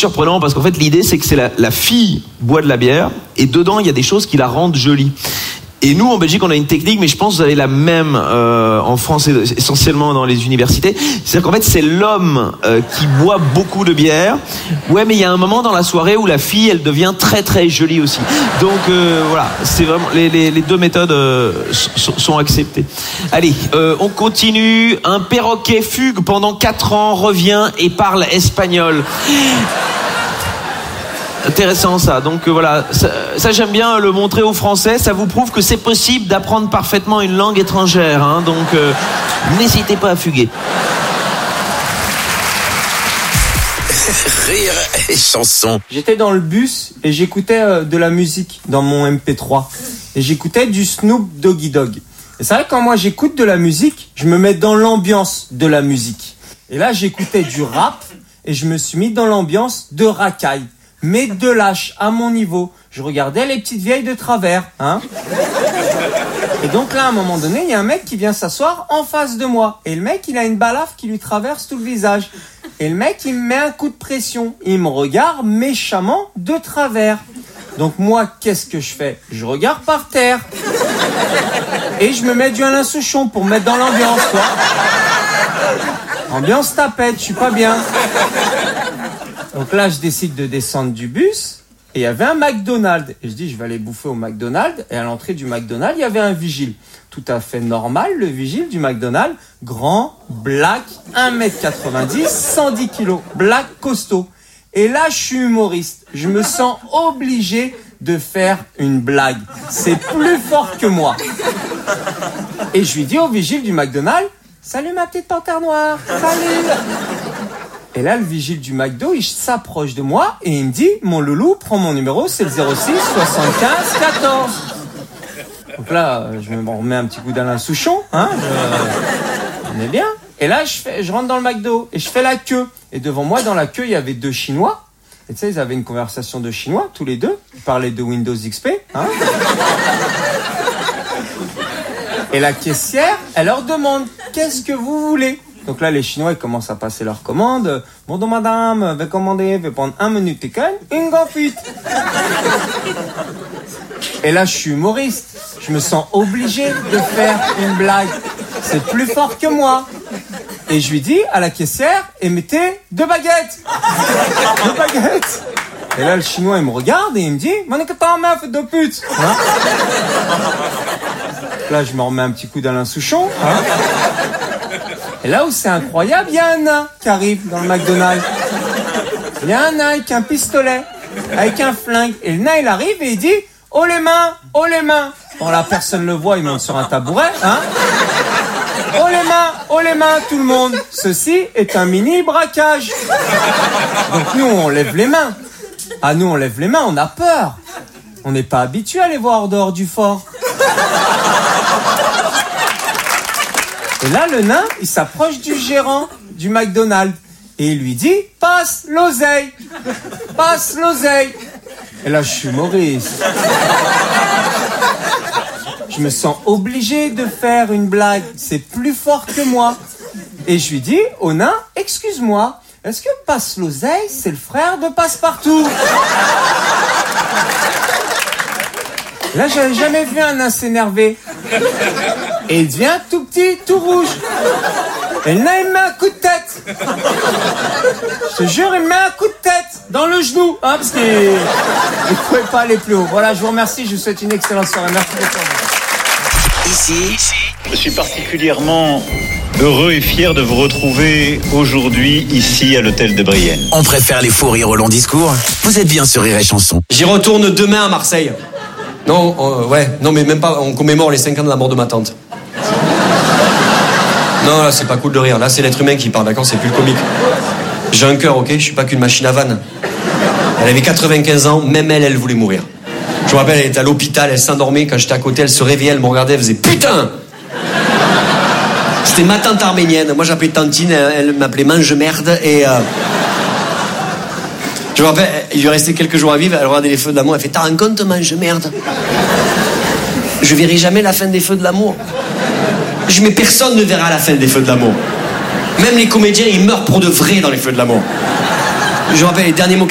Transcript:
surprenant parce qu'en fait, l'idée, c'est que c'est la fille boit de la bière et dedans, il y a des choses qui la rendent jolie. Et nous, en Belgique, on a une technique, mais je pense que vous avez la même en France, essentiellement dans les universités. C'est-à-dire qu'en fait, c'est l'homme qui boit beaucoup de bière. Ouais, mais il y a un moment dans la soirée où la fille, elle devient très très jolie aussi. Donc voilà, c'est vraiment les deux méthodes sont acceptées. Allez, on continue. Un perroquet fugue pendant 4 ans, revient et parle espagnol. Intéressant ça, donc voilà, ça j'aime bien le montrer aux Français, ça vous prouve que c'est possible d'apprendre parfaitement une langue étrangère, hein, donc n'hésitez pas à fuguer. Rire et chanson. J'étais dans le bus et j'écoutais de la musique dans mon MP3 et j'écoutais du Snoop Doggy Dogg. Et c'est vrai que quand moi j'écoute de la musique, je me mets dans l'ambiance de la musique. Et là j'écoutais du rap et je me suis mis dans l'ambiance de racaille. Mais de lâche, à mon niveau. Je regardais les petites vieilles de travers, hein. Et donc là, à un moment donné, il y a un mec qui vient s'asseoir en face de moi. Et le mec, il a une balafre qui lui traverse tout le visage. Et le mec, il me met un coup de pression. Il me regarde méchamment de travers. Donc moi, qu'est-ce que je fais ? Je regarde par terre. Et je me mets du Alain Souchon pour me mettre dans l'ambiance, quoi. Ambiance tapette, je suis pas bien. Donc là, je décide de descendre du bus et il y avait un McDonald's. Et je dis, je vais aller bouffer au McDonald's. Et à l'entrée du McDonald's, il y avait un vigile. Tout à fait normal, le vigile du McDonald's. Grand, black, 1m90, 110 kilos. Black, costaud. Et là, je suis humoriste. Je me sens obligé de faire une blague. C'est plus fort que moi. Et je lui dis au vigile du McDonald's, salut ma petite panthère noire. Salut. Et là, le vigile du McDo, il s'approche de moi et il me dit, mon loulou, prends mon numéro, c'est le 06 75 14. Donc là, je me remets un petit coup d'Alain Souchon, hein, on est bien. Et là, je rentre dans le McDo et je fais la queue. Et devant moi, dans la queue, il y avait 2 Chinois. Et tu sais, ils avaient une conversation de Chinois, tous les deux. Ils parlaient de Windows XP, hein. Et la caissière, elle leur demande, qu'est-ce que vous voulez ? Donc là, les Chinois, ils commencent à passer leurs commandes. Bonjour madame, vais commander, vais prendre 1 menu chicken, une confite. Et là, je suis humoriste. Je me sens obligé de faire une blague. C'est plus fort que moi. Et je lui dis à la caissière, et mettez 2 baguettes. 2 baguettes. Et là, le Chinois, il me regarde et il me dit, mon que ta meuf de pute. Hein? Là, je me remets un petit coup d'Alain Souchon. Hein? Et là où c'est incroyable, il y a un nain qui arrive dans le McDonald's. Il y a un nain avec un pistolet, avec un flingue. Et le nain, il arrive et il dit, oh les mains, oh les mains. Bon, là, personne le voit, il monte sur un tabouret, hein. Oh les mains, tout le monde. Ceci est un mini braquage. Donc nous, on lève les mains. Ah, nous, on lève les mains, on a peur. On n'est pas habitué à les voir dehors du fort. Et là, le nain, il s'approche du gérant du McDonald's. Et il lui dit, passe l'oseille. Passe l'oseille. Et là, je suis humoriste. Je me sens obligé de faire une blague. C'est plus fort que moi. Et je lui dis au nain, excuse-moi, est-ce que Passe l'oseille, c'est le frère de Passepartout ? Là, j'avais jamais vu un nain s'énerver. Et il devient tout petit, tout rouge. Et le nain, il me met un coup de tête. Je te jure, il me met un coup de tête dans le genou, hein, parce qu'il ne pouvait pas aller plus haut. Voilà, je vous remercie, je vous souhaite une excellente soirée. Merci beaucoup. Ici, je suis particulièrement heureux et fier de vous retrouver aujourd'hui ici à l'hôtel de Brienne. On préfère les faux rires au long discours. Vous êtes bien sur Rire et Chanson. J'y retourne demain à Marseille. Non, non mais même pas, on commémore les 5 ans de la mort de ma tante. Non, là c'est pas cool de rire, là c'est l'être humain qui parle, d'accord, c'est plus le comique. J'ai un cœur, ok, je suis pas qu'une machine à vanne. Elle avait 95 ans, même elle voulait mourir. Je me rappelle, elle était à l'hôpital, elle s'endormait, quand j'étais à côté, elle se réveillait, elle me regardait, elle faisait putain. C'était ma tante arménienne, moi j'appelais tantine, elle m'appelait mange-merde, et je me rappelle, il lui restait quelques jours à vivre, elle regardait les feux de l'amour, elle fait, t'as un compte, mange-merde. Je verrai jamais la fin des feux de l'amour. Mais personne ne verra la fin des feux de l'amour. Même les comédiens, ils meurent pour de vrai dans les feux de l'amour. Je me rappelle les derniers mots